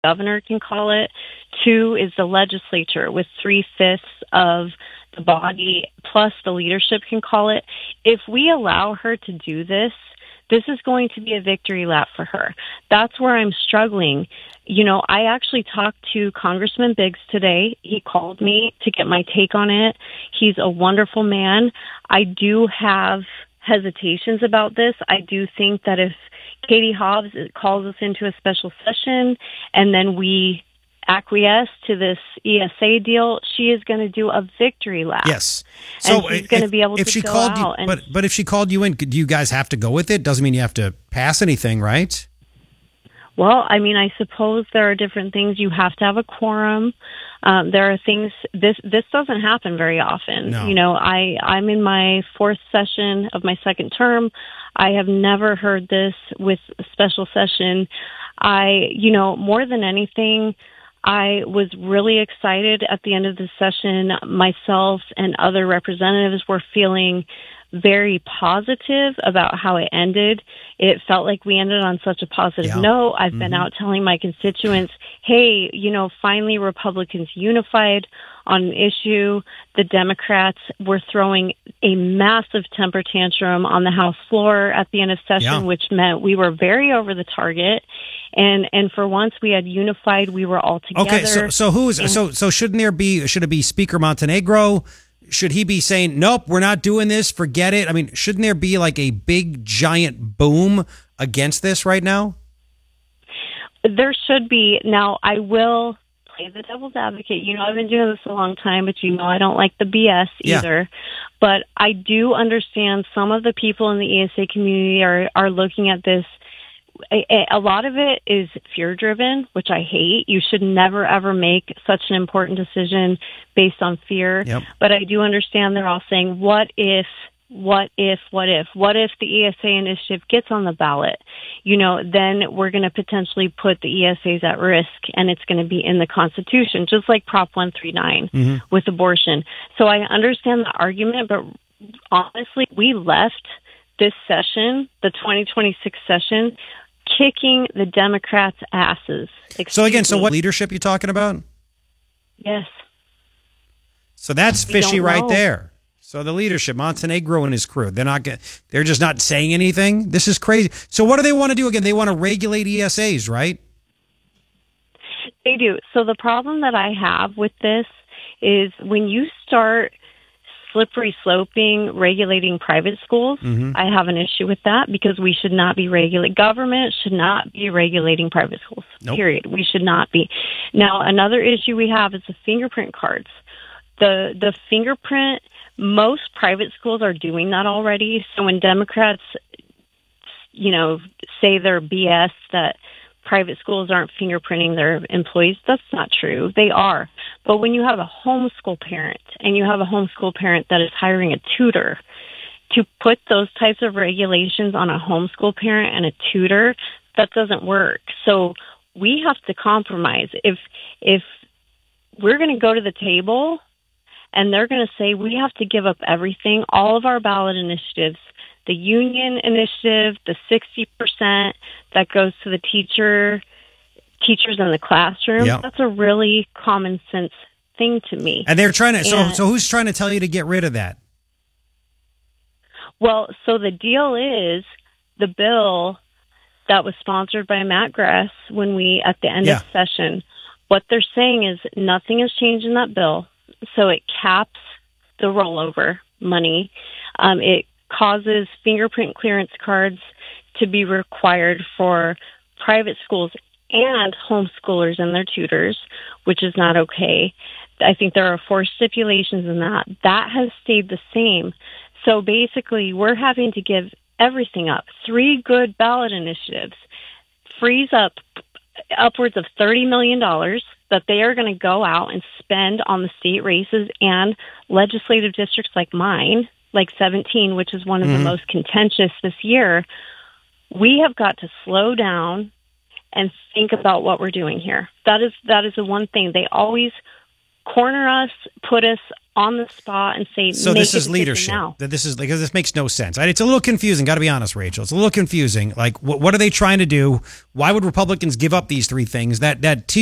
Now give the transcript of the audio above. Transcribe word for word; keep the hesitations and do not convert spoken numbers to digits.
governor can call it. Two is the legislature with three-fifths of the body plus the leadership can call it. If we allow her to do this, this is going to be a victory lap for her. That's where I'm struggling. You know, I actually talked to Congressman Biggs today. He called me to get my take on it. He's a wonderful man. I do have hesitations about this. I do think that if Katie Hobbs calls us into a special session and then we acquiesce to this E S A deal, she is going to do a victory lap. Yes. So and she's going to be able if to she go called out. You, but, but if she called you in, do you guys have to go with it? Doesn't mean you have to pass anything, right? Well, I mean, I suppose there are different things. You have to have a quorum. Um, there are things, this this doesn't happen very often. No. You know, I, I'm in my fourth session of my second term. I have never heard this with a special session. I, you know, more than anything, I was really excited at the end of the session. Myself and other representatives were feeling very positive about how it ended. It felt like we ended on such a positive yeah. note. I've mm-hmm. been out telling my constituents, hey, you know, finally Republicans unified on an issue. The Democrats were throwing a massive temper tantrum on the House floor at the end of session, yeah. which meant we were very over the target. And and for once we had unified, we were all together. Okay, so so who's and, so so shouldn't there be should it be Speaker Montenegro? Should he be saying, nope, we're not doing this, forget it? I mean, shouldn't there be like a big giant boom against this right now? There should be. Now, I will play the devil's advocate. You know, I've been doing this a long time, but you know I don't like the B S either. Yeah. But I do understand some of the people in the E S A community are, are looking at this. A, a lot of it is fear-driven, which I hate. You should never, ever make such an important decision based on fear. Yep. But I do understand they're all saying, what if, what if, what if? What if the E S A initiative gets on the ballot? You know, then we're going to potentially put the E S As at risk, and it's going to be in the Constitution, just like Prop one thirty-nine mm-hmm. with abortion. So I understand the argument, but honestly, we left this session, the twenty twenty-six session, kicking the Democrats' asses. Excuse so again, so me. what leadership you talking about? Yes. So that's We fishy don't right know. there. So the leadership, Montenegro and his crew, they're not get, they're just not saying anything. This is crazy. So what do they want to do again? They want to regulate E S As, right? They do. So the problem that I have with this is when you start slippery sloping regulating private schools, mm-hmm. I have an issue with that because we should not be regulating, government should not be regulating private schools, nope. period. We should not be. Now, another issue we have is the fingerprint cards. The the fingerprint, most private schools are doing that already. So when Democrats, you know, say they're B S that private schools aren't fingerprinting their employees, that's not true. They are. But when you have a homeschool parent and you have a homeschool parent that is hiring a tutor, to put those types of regulations on a homeschool parent and a tutor, that doesn't work. So we have to compromise. If if we're going to go to the table and they're going to say we have to give up everything, all of our ballot initiatives, the union initiative, the sixty percent that goes to the teacher, teachers in the classroom, yep. that's a really common sense thing to me. And they're trying to, so, and, so who's trying to tell you to get rid of that? Well, so the deal is the bill that was sponsored by Matt Grass when we, at the end yeah. of session, what they're saying is nothing has changed in that bill. So it caps the rollover money. Um, it causes fingerprint clearance cards to be required for private schools and homeschoolers and their tutors, which is not okay. I think there are four stipulations in that. That has stayed the same. So basically, we're having to give everything up. Three good ballot initiatives frees up upwards of thirty million dollars that they are going to go out and spend on the state races and legislative districts like mine, like seventeen, which is one of mm-hmm. the most contentious this year. We have got to slow down and think about what we're doing here. That is that is the one thing. They always corner us, put us on the spot and say, so make this a is decision leadership. now. That this is because this makes no sense. It's a little confusing. Got to be honest, Rachel. It's a little confusing. Like, what, what are they trying to do? Why would Republicans give up these three things? That that T